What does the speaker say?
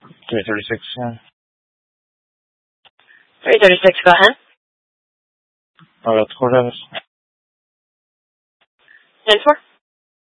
336, yeah. 336, go ahead. About 4 hours. 10-4.